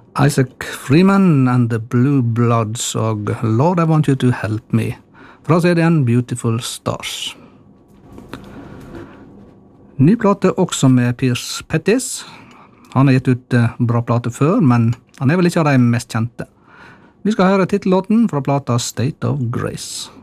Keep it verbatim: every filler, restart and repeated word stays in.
Isaac Freeman and the Blue Bloods og Lord, I Want You to Help Me fra serien Beautiful Stars. Ny plate også med Piers Pettis. Han har gitt ut bra plate før, men han er vel ikke av de mest kjente. Vi skal høre titellåten fra plata State of Grace.